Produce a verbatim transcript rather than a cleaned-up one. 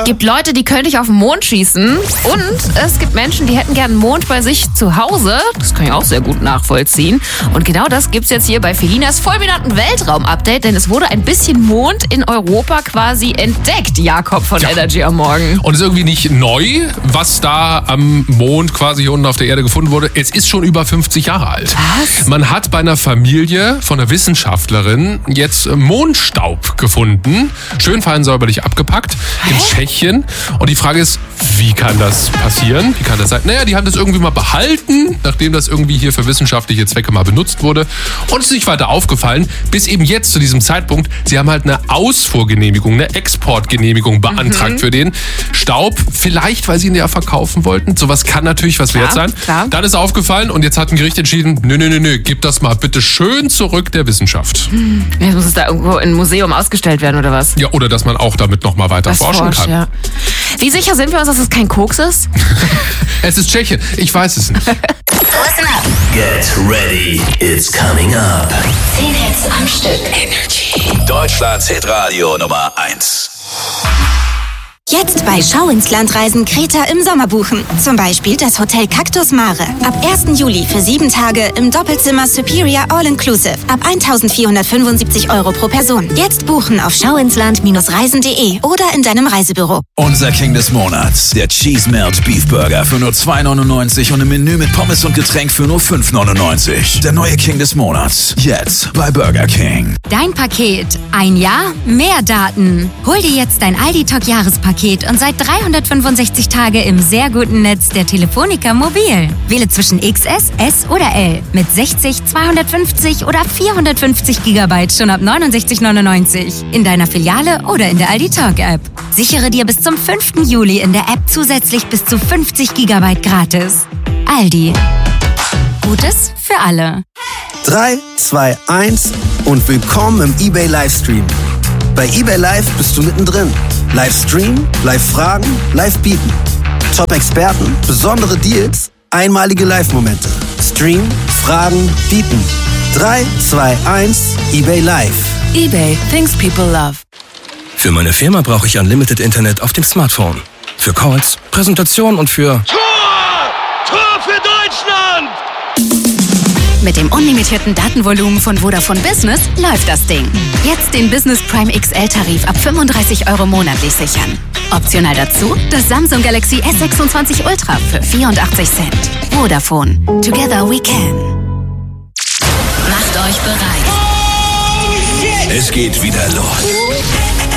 gibt Leute, die könnte ich auf den Mond schießen. Und es gibt Menschen, die hätten gern einen Mond bei sich zu Hause. Das kann ich auch sehr gut nachvollziehen. Und genau das gibt's jetzt hier bei Felinas fulminanten Weltraum-Update, denn es wurde ein bisschen Mond in Europa quasi entdeckt, Jakob von ja. Energy am Morgen. Und es ist irgendwie nicht neu, was da am Mond quasi hier unten auf der Erde gefunden wurde. Es ist schon über fünfzig Jahre alt. Was? Man hat bei einer Familie von einer Wissenschaftlerin jetzt Mondstaub gefunden. Schön fein säuberlich abgepackt. Hä? In Tschechien. Und die Frage ist, wie kann das passieren? Wie kann das sein? Naja, die haben das irgendwie mal behalten, nachdem das irgendwie hier für wissenschaftliche Zwecke mal benutzt wurde. Und es ist nicht weiter aufgefallen, bis eben jetzt zu diesem Zeitpunkt. Sie haben halt eine Ausfuhrgenehmigung, eine Exportgenehmigung beantragt mhm. für den Staub. Vielleicht, weil sie ihn ja verkaufen wollten. Sowas kann natürlich was klar, wert sein. Klar. Dann ist aufgefallen und jetzt hat ein Gericht entschieden, nö, nö, nö, nö, gib das mal bitte schön zurück der Wissenschaft. Jetzt muss es da irgendwo in einem Museum ausgestellt werden oder was? Ja, oder dass man auch damit noch mal weiter das forschen forscht, kann. Ja. Wie sicher sind wir uns, dass es kein Koks ist? Es ist Tschechien. Ich weiß es nicht. Listen up. Get ready. It's coming up. Zehn Hits am Stück. Energy. Deutschlands Hitradio Nummer eins. Jetzt bei Schau ins Land Reisen Kreta im Sommer buchen. Zum Beispiel das Hotel Cactus Mare. Ab ersten Juli für sieben Tage im Doppelzimmer Superior All-Inclusive. Ab eintausendvierhundertfünfundsiebzig Euro pro Person. Jetzt buchen auf schauinsland Reisen punkt de oder in deinem Reisebüro. Unser King des Monats. Der Cheese Melt Beef Burger für nur zwei neunundneunzig und im Menü mit Pommes und Getränk für nur fünf neunundneunzig. Der neue King des Monats. Jetzt bei Burger King. Dein Paket. Ein Jahr, mehr Daten. Hol dir jetzt dein Aldi Talk Jahrespaket und seit dreihundertfünfundsechzig Tage im sehr guten Netz der Telefonica Mobil. Wähle zwischen X S, S oder L mit sechzig, zweihundertfünfzig oder vierhundertfünfzig Gigabyte schon ab neunundsechzig neunundneunzig in deiner Filiale oder in der Aldi Talk App. Sichere dir bis zum fünften Juli in der App zusätzlich bis zu fünfzig Gigabyte gratis. Aldi. Gutes für alle. drei, zwei, eins und willkommen im eBay Livestream. Bei eBay Live bist du mittendrin. Live streamen, live fragen, live bieten. Top-Experten, besondere Deals, einmalige Live-Momente. Streamen, fragen, bieten. drei, zwei, eins, eBay Live. eBay, things people love. Für meine Firma brauche ich Unlimited Internet auf dem Smartphone. Für Calls, Präsentationen und für... Tor! Tor für Deutschland! Mit dem unlimitierten Datenvolumen von Vodafone Business läuft das Ding. Jetzt den Business Prime X L-Tarif ab fünfunddreißig Euro monatlich sichern. Optional dazu das Samsung Galaxy S sechsundzwanzig Ultra für vierundachtzig Cent. Vodafone. Together we can. Macht euch bereit. Es geht wieder los.